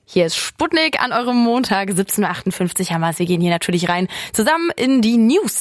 Hier ist Sputnik an eurem Montag, 17.58 Uhr haben wir es. Wir gehen hier natürlich rein, zusammen in die News.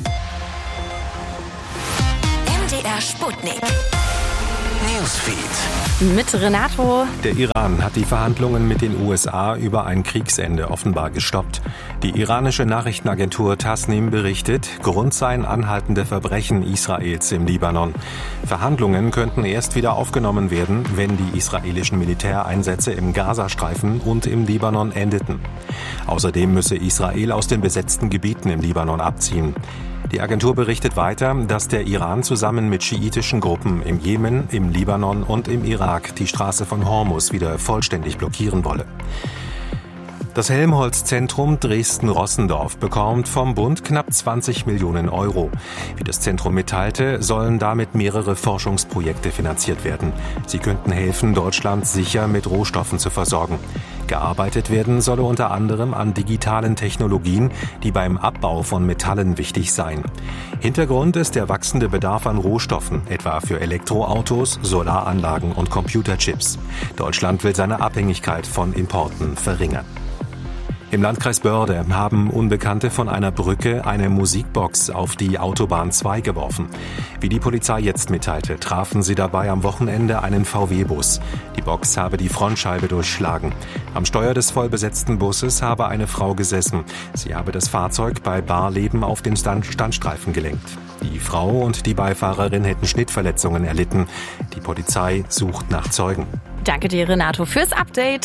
MDR Sputnik. Newsfeed. Mit Renato. Der Iran hat die Verhandlungen mit den USA über ein Kriegsende offenbar gestoppt. Die iranische Nachrichtenagentur Tasnim berichtet, Grund seien anhaltende Verbrechen Israels im Libanon. Verhandlungen könnten erst wieder aufgenommen werden, wenn die israelischen Militäreinsätze im Gazastreifen und im Libanon endeten. Außerdem müsse Israel aus den besetzten Gebieten im Libanon abziehen. Die Agentur berichtet weiter, dass der Iran zusammen mit schiitischen Gruppen im Jemen, im Libanon und im Irak die Straße von Hormuz wieder vollständig blockieren wolle. Das Helmholtz-Zentrum Dresden-Rossendorf bekommt vom Bund knapp 20 Millionen Euro. Wie das Zentrum mitteilte, sollen damit mehrere Forschungsprojekte finanziert werden. Sie könnten helfen, Deutschland sicher mit Rohstoffen zu versorgen. Gearbeitet werden solle unter anderem an digitalen Technologien, die beim Abbau von Metallen wichtig seien. Hintergrund ist der wachsende Bedarf an Rohstoffen, etwa für Elektroautos, Solaranlagen und Computerchips. Deutschland will seine Abhängigkeit von Importen verringern. Im Landkreis Börde haben Unbekannte von einer Brücke eine Musikbox auf die Autobahn 2 geworfen. Wie die Polizei jetzt mitteilte, trafen sie dabei am Wochenende einen VW-Bus. Die Box habe die Frontscheibe durchschlagen. Am Steuer des vollbesetzten Busses habe eine Frau gesessen. Sie habe das Fahrzeug bei Barleben auf den Standstreifen gelenkt. Die Frau und die Beifahrerin hätten Schnittverletzungen erlitten. Die Polizei sucht nach Zeugen. Danke dir, Renato, fürs Update.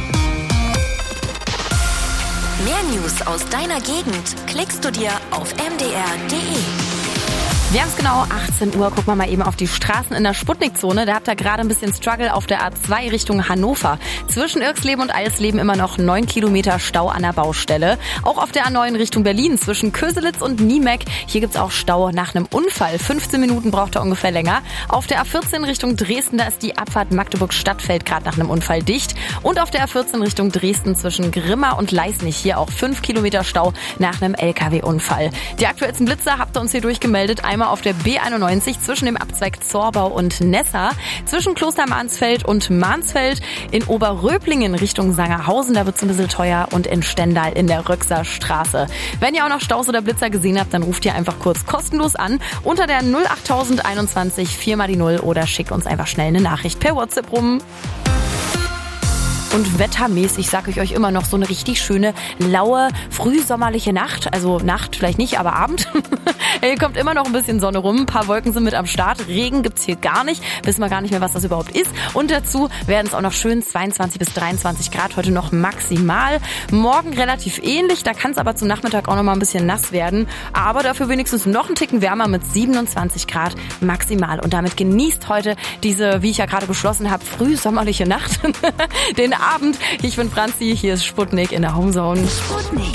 Mehr News aus deiner Gegend klickst du dir auf mdr.de. Wir haben es genau 18 Uhr. Gucken wir mal eben auf die Straßen in der Sputnik-Zone. Da habt ihr gerade ein bisschen Struggle auf der A2 Richtung Hannover. Zwischen Irxleben und Eisleben immer noch 9 Kilometer Stau an der Baustelle. Auch auf der A9 Richtung Berlin zwischen Köselitz und Niemeck. Hier gibt's auch Stau nach einem Unfall. 15 Minuten braucht er ungefähr länger. Auf der A14 Richtung Dresden, da ist die Abfahrt Magdeburg-Stadtfeld gerade nach einem Unfall dicht. Und auf der A14 Richtung Dresden zwischen Grimma und Leisnig hier auch 5 Kilometer Stau nach einem LKW-Unfall. Die aktuellsten Blitzer habt ihr uns hier durchgemeldet. Einmal auf der B91 zwischen dem Abzweig Zorbau und Nessa, zwischen Klostermansfeld und Mansfeld, in Oberröblingen Richtung Sangerhausen, da wird es ein bisschen teuer, und in Stendal in der Röxer Straße. Wenn ihr auch noch Staus oder Blitzer gesehen habt, dann ruft ihr einfach kurz kostenlos an unter der 08021 4 mal die 0 oder schickt uns einfach schnell eine Nachricht per WhatsApp rum. Und wettermäßig sage ich euch immer noch so eine richtig schöne, laue, frühsommerliche Nacht. Also Nacht vielleicht nicht, aber Abend. Hier kommt immer noch ein bisschen Sonne rum. Ein paar Wolken sind mit am Start. Regen gibt's hier gar nicht. Wissen wir gar nicht mehr, was das überhaupt ist. Und dazu werden es auch noch schön 22 bis 23 Grad. Heute noch maximal. Morgen relativ ähnlich. Da kann es aber zum Nachmittag auch noch mal ein bisschen nass werden. Aber dafür wenigstens noch einen Ticken wärmer mit 27 Grad maximal. Und damit genießt heute diese, wie ich ja gerade beschlossen habe, frühsommerliche Nacht. Den Abend. Ich bin Franzi, hier ist Sputnik in der Homezone. Sputnik.